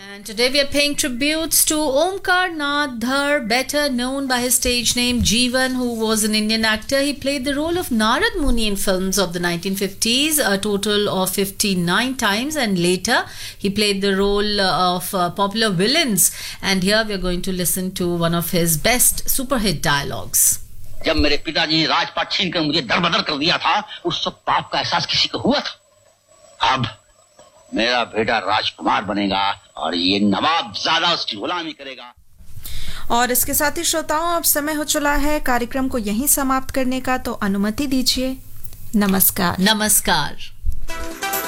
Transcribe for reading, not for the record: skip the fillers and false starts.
And today we are paying tributes to Omkar Nath Dhar, better known by his stage name Jeevan, who was an Indian actor. He played the role of Narad Muni in films of the 1950s, a total of 59 times, and later he played the role of popular villains. And here we are going to listen to one of his best super hit dialogues. जब मेरे पिताजी ने राजपाट छीनकर मुझे दरबदर कर दिया था, उस वक्त पाप का एहसास किसी को हुआ था? अब मेरा बेटा राजकुमार बनेगा और ये नवाब ज्यादा उसकी गुलामी करेगा। और इसके साथ ही श्रोताओं, अब समय हो चला है कार्यक्रम को यहीं समाप्त करने का, तो अनुमति दीजिए। नमस्कार। नमस्कार।